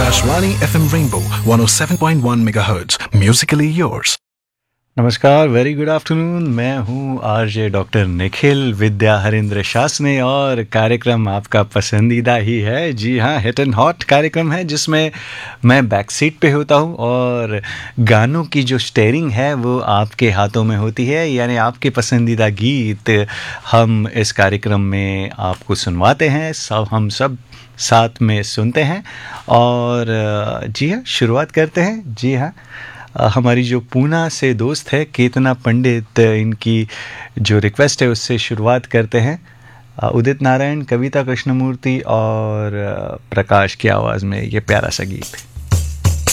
Akashvani FM Rainbow 107.1 MHz. Musically yours. नमस्कार, very good afternoon. मैं हूँ आरजे डॉक्टर निखिल विद्या हरिंद्र शासने और कार्यक्रम आपका पसंदीदा ही है। जी हाँ, हिट एंड हॉट कार्यक्रम है जिसमें मैं बैक सीट पे होता हूँ और गानों की जो स्टेयरिंग है वो आपके हाथों में होती है, यानी आपके पसंदीदा गीत हम इस कार्यक्रम में आपको सुनवाते हैं, हम सब साथ में सुनते हैं। और जी हाँ, शुरुआत करते हैं। जी हाँ, हमारी जो पूना से दोस्त है केतना पंडित, इनकी जो रिक्वेस्ट है उससे शुरुआत करते हैं। उदित नारायण, कविता कृष्णमूर्ति और प्रकाश की आवाज़ में ये प्यारा सा गीत।